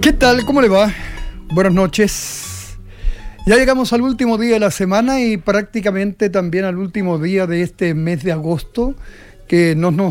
¿Qué tal? ¿Cómo le va? Buenas noches. Ya llegamos al último día de la semana y prácticamente también al último día de este mes de agosto, que no nos